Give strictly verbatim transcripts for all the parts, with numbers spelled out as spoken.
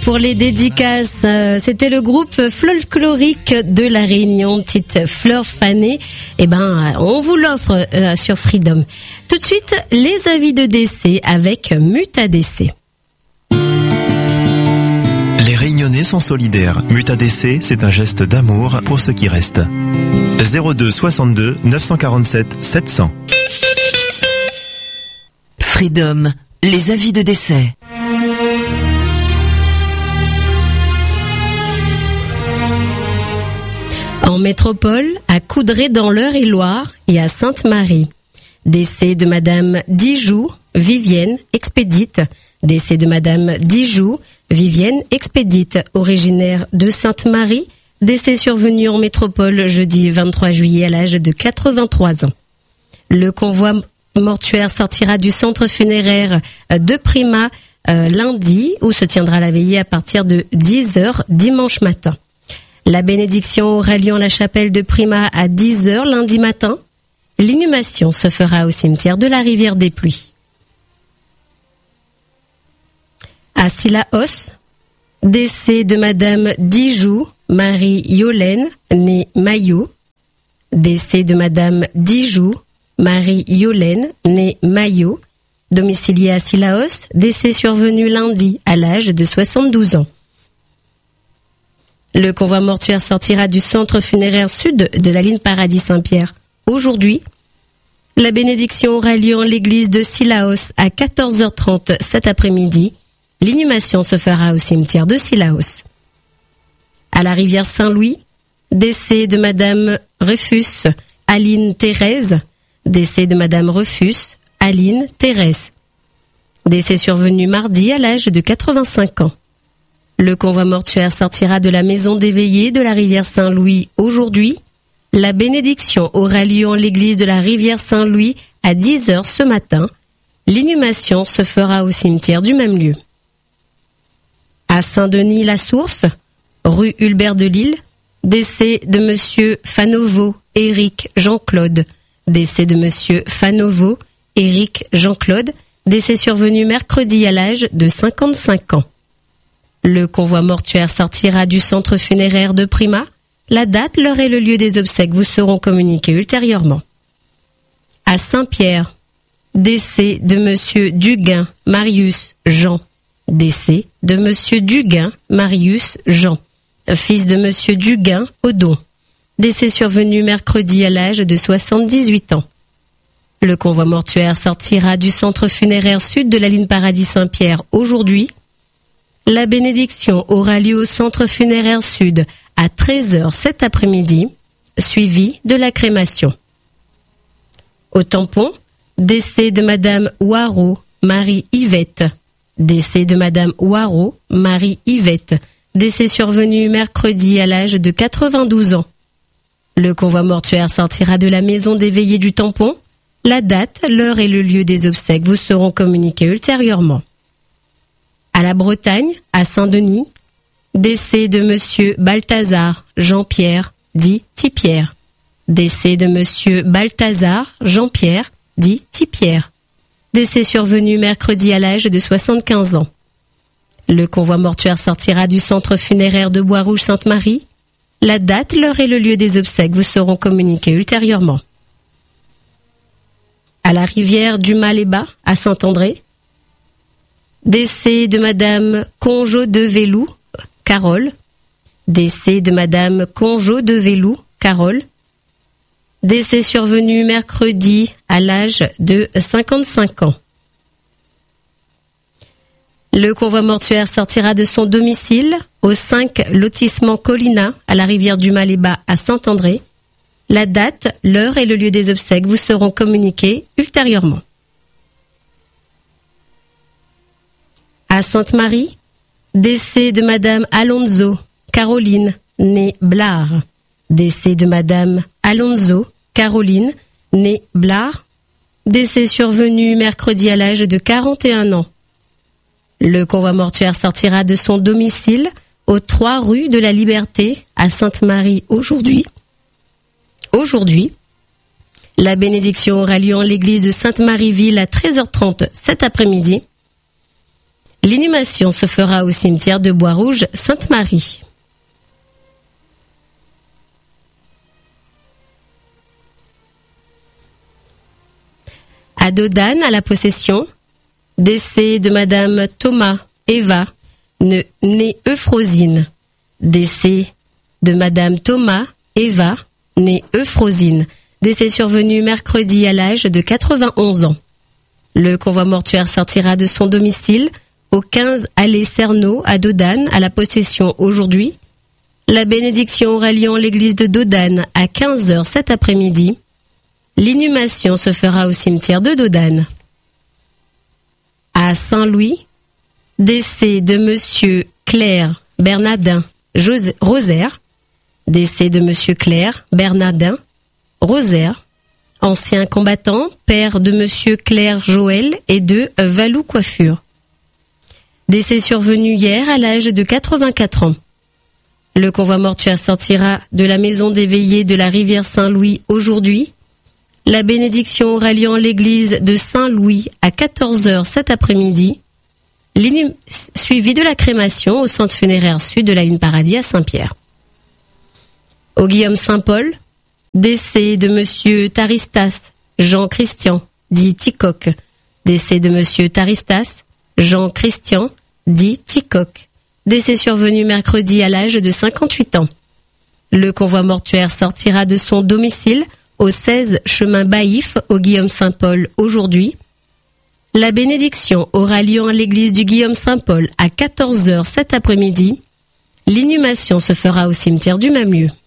pour les dédicaces. C'était le groupe folklorique de La Réunion, petite fleur fanée. Eh ben, on vous l'offre euh, sur Freedom. Tout de suite, les avis de décès avec Muta D C. Les Réunionnais sont solidaires. Muta D C, c'est un geste d'amour pour ceux qui restent. zéro deux soixante-deux neuf cent quarante-sept sept cents. Freedom, les avis de décès. En métropole, à Coudray dans l'Eure-et-Loire et à Sainte-Marie. Décès de Madame Dijoux, Vivienne, expédite. Décès de Madame Dijoux, Vivienne, expédite, originaire de Sainte-Marie. Décès survenu en métropole jeudi vingt-trois juillet à l'âge de quatre-vingt-trois ans. Le convoi mortuaire sortira du centre funéraire de Prima euh, lundi, où se tiendra la veillée à partir de dix heures dimanche matin. La bénédiction aura lieu en la chapelle de Prima à dix heures lundi matin. L'inhumation se fera au cimetière de la Rivière des Pluies. À Sillaos, décès de Madame Dijoux, Marie Yolène, née Maillot. Décès de Madame Dijoux, Marie Yolène, née Maillot, domiciliée à Sillaos, décès survenu lundi à l'âge de soixante-douze ans. Le convoi mortuaire sortira du centre funéraire sud de la ligne Paradis-Saint-Pierre aujourd'hui. La bénédiction aura lieu en l'église de Sillaos à quatorze heures trente cet après-midi. L'inhumation se fera au cimetière de Sillaos. À la rivière Saint-Louis, décès de Madame Rufus, Aline Thérèse. Décès de Madame Rufus, Aline Thérèse. Décès survenu mardi à l'âge de quatre-vingt-cinq ans. Le convoi mortuaire sortira de la maison d'éveillé de la rivière Saint-Louis aujourd'hui. La bénédiction aura lieu en l'église de la rivière Saint-Louis à dix heures ce matin. L'inhumation se fera au cimetière du même lieu. À Saint-Denis-la-Source, rue Hulbert de Lille, décès de Monsieur Fanovo, Éric Jean-Claude. Décès de Monsieur Fanovo, Éric Jean-Claude, décès survenu mercredi à l'âge de cinquante-cinq ans. Le convoi mortuaire sortira du centre funéraire de Prima. La date, l'heure et le lieu des obsèques vous seront communiqués ultérieurement. À Saint-Pierre, décès de Monsieur Duguin, Marius Jean. Décès de Monsieur Duguin, Marius Jean, fils de Monsieur Duguin, Odon. Décès survenu mercredi à l'âge de soixante-dix-huit ans. Le convoi mortuaire sortira du centre funéraire sud de la ligne Paradis-Saint-Pierre aujourd'hui. La bénédiction aura lieu au centre funéraire sud à treize heures cet après-midi, suivi de la crémation. Au tampon, décès de Madame Ouaro, Marie-Yvette. Décès de Madame Ouaro, Marie-Yvette. Décès survenu mercredi à l'âge de quatre-vingt-douze ans. Le convoi mortuaire sortira de la maison d'éveillé du tampon. La date, l'heure et le lieu des obsèques vous seront communiqués ultérieurement. À la Bretagne, à Saint-Denis, décès de Monsieur Balthazar Jean-Pierre, dit Tipierre. Décès de Monsieur Balthazar Jean-Pierre, dit Tipierre. Décès survenu mercredi à l'âge de soixante-quinze ans. Le convoi mortuaire sortira du centre funéraire de Bois-Rouge-Sainte-Marie. La date, l'heure et le lieu des obsèques vous seront communiqués ultérieurement. À la rivière du Maléba, à Saint-André, décès de Madame Conjo de Vélou, Carole. Décès de Madame Conjo de Vélou, Carole. Décès survenu mercredi à l'âge de cinquante-cinq ans. Le convoi mortuaire sortira de son domicile au cinq lotissement Colina à la rivière du Maléba à Saint-André. La date, l'heure et le lieu des obsèques vous seront communiqués ultérieurement. À Sainte-Marie, décès de Madame Alonso, Caroline, née Blard. Décès de Madame Alonso, Caroline, née Blard. Décès survenu mercredi à l'âge de quarante et un ans. Le convoi mortuaire sortira de son domicile aux trois rue de la Liberté à Sainte-Marie aujourd'hui. Aujourd'hui, la bénédiction aura lieu en l'église de Sainte-Marie-Ville à treize heures trente cet après-midi. L'inhumation se fera au cimetière de Bois-Rouge, Sainte-Marie. À Dodane, à la possession, décès de Madame Thomas Eva, née Euphrosine. Décès de Madame Thomas Eva, née Euphrosine. Décès survenu mercredi à l'âge de quatre-vingt-onze ans. Le convoi mortuaire sortira de son domicile au quinze allée Cerneau à Dodane, à la possession aujourd'hui. La bénédiction aura lieu en l'église de Dodane à quinze heures cet après-midi. L'inhumation se fera au cimetière de Dodane. À Saint-Louis, décès de Monsieur Claire Bernardin José, Rosaire. Décès de Monsieur Claire Bernardin Rosaire. Ancien combattant, père de Monsieur Claire Joël et de Valou Coiffure. Décès survenu hier à l'âge de quatre-vingt-quatre ans. Le convoi mortuaire sortira de la maison des veillées de la rivière Saint-Louis aujourd'hui. La bénédiction aura lieu en l'église de Saint-Louis à quatorze heures cet après-midi, suivi de la crémation au centre funéraire sud de la ligne Paradis à Saint-Pierre. Au Guillaume Saint-Paul, décès de Monsieur Taristas Jean-Christian, dit Ticoc. Décès de Monsieur Taristas Jean-Christian, dit Ticoc. Décès survenu mercredi à l'âge de cinquante-huit ans. Le convoi mortuaire sortira de son domicile au seize chemin Baïf au Guillaume Saint-Paul aujourd'hui. La bénédiction aura lieu en l'église du Guillaume Saint-Paul à quatorze heures cet après-midi. L'inhumation se fera au cimetière du même lieu.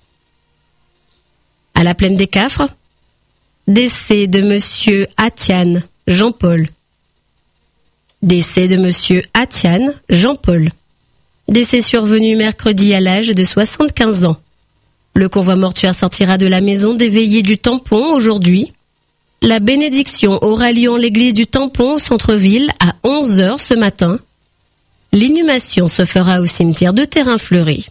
À la plaine des Cafres, décès de Monsieur Atiane Jean-Paul. Décès de Monsieur Atiane Jean-Paul. Décès survenu mercredi à l'âge de soixante-quinze ans. Le convoi mortuaire sortira de la maison des veillées du Tampon aujourd'hui. La bénédiction aura lieu en l'église du Tampon au centre-ville à onze heures ce matin. L'inhumation se fera au cimetière de Terrain-Fleuri.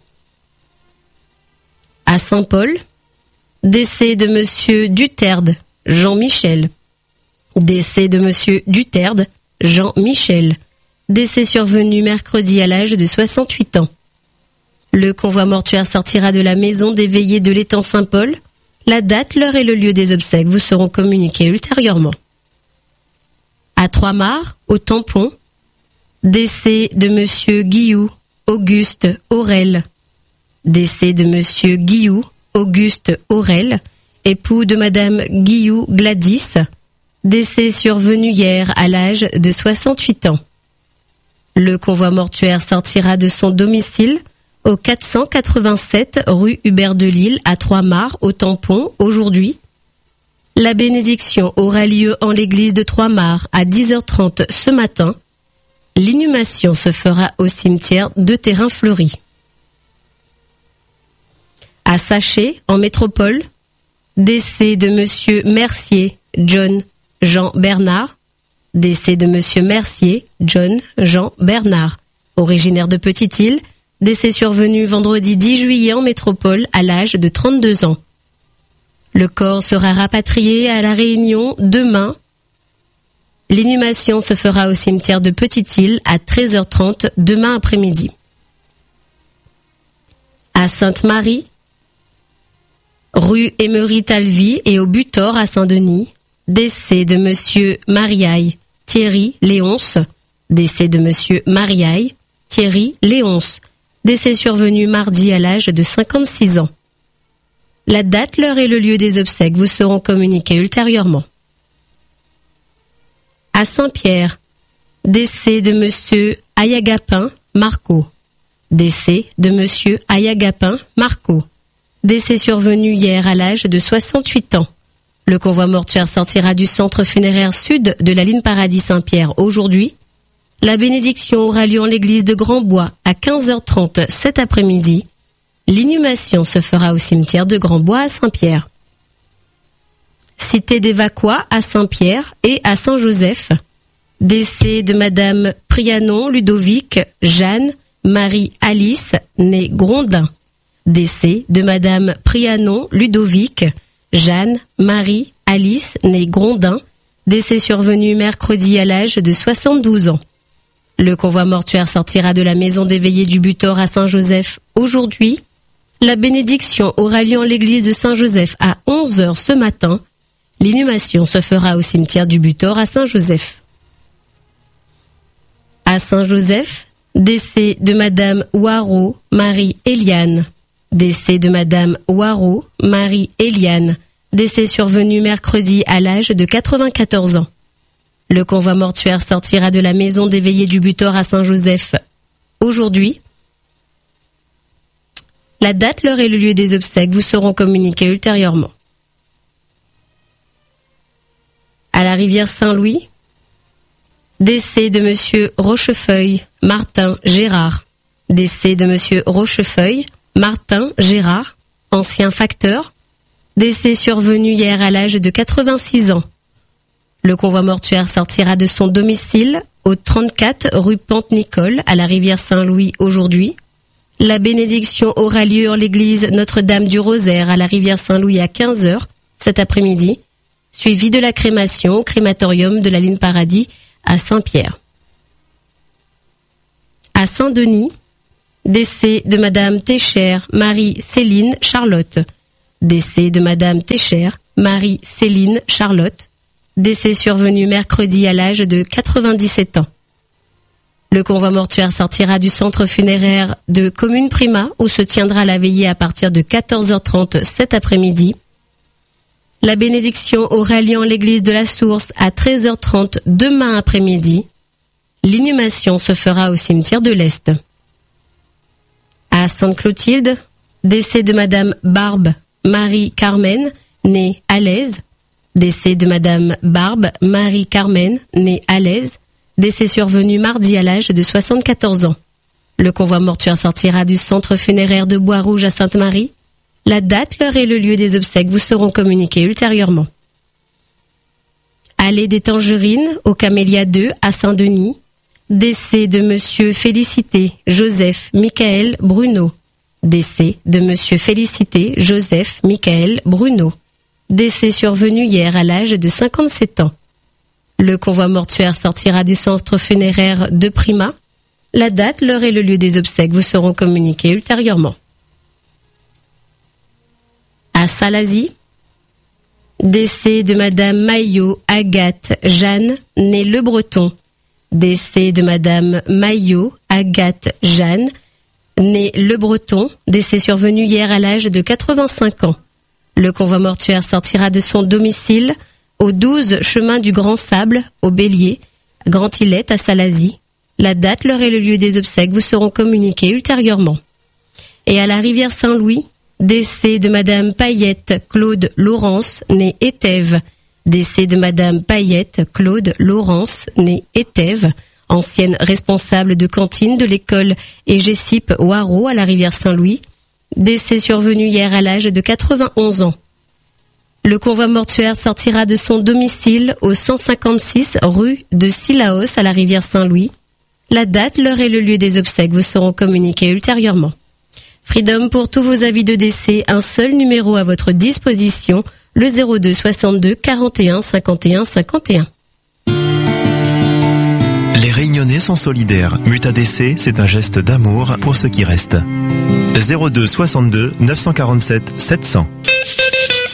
À Saint-Paul, décès de Monsieur Duterde Jean-Michel. Décès de Monsieur Duterde Jean-Michel. Décès survenu mercredi à l'âge de soixante-huit ans. Le convoi mortuaire sortira de la maison des veillées de l'étang Saint-Paul. La date, l'heure et le lieu des obsèques vous seront communiqués ultérieurement. À Trois-Mars, au Tampon, décès de Monsieur Guillou Auguste Aurel. Décès de Monsieur Guillou Auguste Aurel, époux de Madame Guillou Gladys. Décès survenu hier à l'âge de soixante-huit ans. Le convoi mortuaire sortira de son domicile au quatre cent quatre-vingt-sept rue Hubert de Lille à Trois-Mars au Tampon aujourd'hui. La bénédiction aura lieu en l'église de Trois-Mars à dix heures trente ce matin. L'inhumation se fera au cimetière de Terrain-Fleuri. À Sachet, en métropole, décès de Monsieur Mercier John Jean Bernard. Décès de Monsieur Mercier John Jean Bernard, originaire de Petite-Île. Décès survenu vendredi dix juillet en métropole à l'âge de trente-deux ans. Le corps sera rapatrié à La Réunion demain. L'inhumation se fera au cimetière de Petite-Île à treize heures trente demain après-midi. À Sainte-Marie, rue Emery-Talvy et au Butor à Saint-Denis, décès de Monsieur Mariaille Thierry Léonce. Décès de Monsieur Mariaille Thierry Léonce. Décès survenu mardi à l'âge de cinquante-six ans. La date, l'heure et le lieu des obsèques vous seront communiqués ultérieurement. À Saint-Pierre, décès de Monsieur Ayagapin Marco. Décès de Monsieur Ayagapin Marco. Décès survenu hier à l'âge de soixante-huit ans. Le convoi mortuaire sortira du centre funéraire sud de la ligne Paradis Saint-Pierre aujourd'hui. La bénédiction aura lieu en l'église de Grand-Bois à quinze heures trente cet après-midi. L'inhumation se fera au cimetière de Grand-Bois à Saint-Pierre. Cité des Vacois à Saint-Pierre et à Saint-Joseph. Décès de Madame Prianon Ludovic Jeanne Marie Alice née Grondin. Décès de Madame Prianon Ludovic Jeanne Marie Alice née Grondin. Décès survenu mercredi à l'âge de soixante-douze ans. Le convoi mortuaire sortira de la maison des veillées du Butor à Saint-Joseph aujourd'hui. La bénédiction aura lieu en l'église de Saint-Joseph à onze heures ce matin. L'inhumation se fera au cimetière du Butor à Saint-Joseph. À Saint-Joseph, décès de Madame Waro Marie-Éliane. Décès de Madame Waro Marie-Éliane. Décès survenu mercredi à l'âge de quatre-vingt-quatorze ans. Le convoi mortuaire sortira de la maison des veillées du Butor à Saint-Joseph aujourd'hui. La date, l'heure et le lieu des obsèques vous seront communiqués ultérieurement. À la rivière Saint-Louis, décès de Monsieur Rochefeuille Martin Gérard. Décès de Monsieur Rochefeuille Martin Gérard, ancien facteur. Décès survenu hier à l'âge de quatre-vingt-six ans. Le convoi mortuaire sortira de son domicile au trente-quatre rue Pente-Nicole à la rivière Saint-Louis aujourd'hui. La bénédiction aura lieu en l'église Notre-Dame du Rosaire à la rivière Saint-Louis à quinze heures cet après-midi, suivi de la crémation au crématorium de la Ligne Paradis à Saint-Pierre. À Saint-Denis, décès de Madame Téchère Marie-Céline Charlotte. Décès de Madame Téchère Marie-Céline Charlotte. Décès survenu mercredi à l'âge de quatre-vingt-dix-sept ans. Le convoi mortuaire sortira du centre funéraire de Commune Prima où se tiendra la veillée à partir de quatorze heures trente cet après-midi. La bénédiction aura lieu en l'église de la Source à treize heures trente demain après-midi. L'inhumation se fera au cimetière de l'Est. À Sainte-Clotilde, décès de Madame Barbe Marie-Carmen, née Alaise. Décès de Madame Barbe Marie-Carmen, née Alaise. Décès survenu mardi à l'âge de soixante-quatorze ans. Le convoi mortuaire sortira du centre funéraire de Bois-Rouge à Sainte-Marie. La date, l'heure et le lieu des obsèques vous seront communiqués ultérieurement. Allée des Tangerines, au Camélia deux à Saint-Denis. Décès de Monsieur Félicité Joseph Michael Bruno. Décès de Monsieur Félicité Joseph Michael Bruno. Décès survenu hier à l'âge de cinquante-sept ans. Le convoi mortuaire sortira du centre funéraire de Prima. La date, l'heure et le lieu des obsèques vous seront communiqués ultérieurement. À Salazie, décès de Madame Maillot Agathe Jeanne, née Le Breton. Décès de Madame Maillot Agathe Jeanne, née Le Breton. Décès survenu hier à l'âge de quatre-vingt-cinq ans. Le convoi mortuaire sortira de son domicile au douze chemin du Grand Sable, au Bélier, à Grand-Îlette, à Salazie. La date, l'heure et le lieu des obsèques vous seront communiqués ultérieurement. Et à la rivière Saint-Louis, décès de Madame Payette Claude Laurence, née Éthève. Décès de Madame Payette Claude Laurence, née Éthève, ancienne responsable de cantine de l'école et G C I P Waro à la rivière Saint-Louis. Décès survenu hier à l'âge de quatre-vingt-onze ans. Le convoi mortuaire sortira de son domicile au cent cinquante-six rue de Sillaos à la rivière Saint-Louis. La date, l'heure et le lieu des obsèques vous seront communiqués ultérieurement. Freedom, pour tous vos avis de décès, un seul numéro à votre disposition, le zéro deux soixante-deux quarante et un cinquante et un cinquante et un. Les Réunionnais sont solidaires. Mutadc, c'est un geste d'amour pour ceux qui restent. zéro deux soixante-deux neuf cent quarante-sept sept cents.